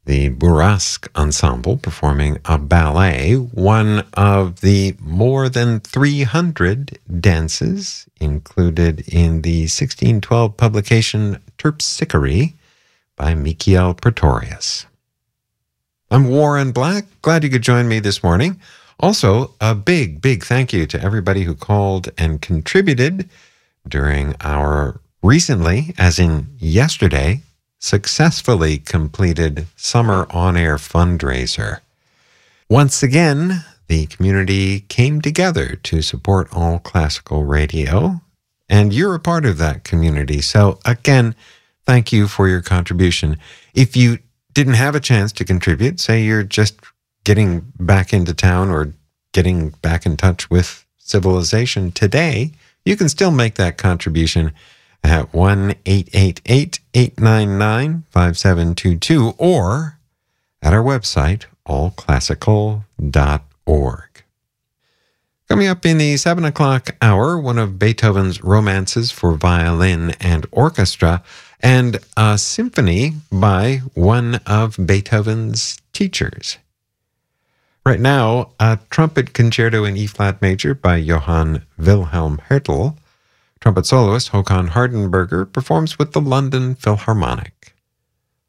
the Burrasque Ensemble performing a ballet, one of the more than 300 dances included in the 1612 publication Terpsichore by Michiel Pretorius. I'm Warren Black. Glad you could join me this morning. Also, a big thank you to everybody who called and contributed during our recently, as in yesterday, successfully completed Summer On-Air fundraiser. Once again, the community came together to support All Classical Radio, and you're a part of that community. So again, thank you for your contribution. If you didn't have a chance to contribute, say you're just getting back into town or getting back in touch with civilization today, you can still make that contribution at 1-888-899-5722 or at our website, allclassical.org. Coming up in the 7 o'clock hour, one of Beethoven's romances for violin and orchestra, and a symphony by one of Beethoven's teachers. Right now, a trumpet concerto in E-flat major by Johann Wilhelm Hertel. Trumpet soloist Håkan Hardenberger performs with the London Philharmonic.